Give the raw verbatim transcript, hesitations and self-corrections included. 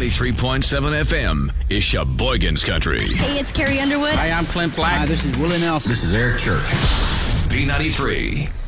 ninety-three point seven F M is Sheboygan's Country. Hey, it's Carrie Underwood. Hi, I'm Clint Black. Hi, this is Willie Nelson. This is Eric Church. B ninety-three.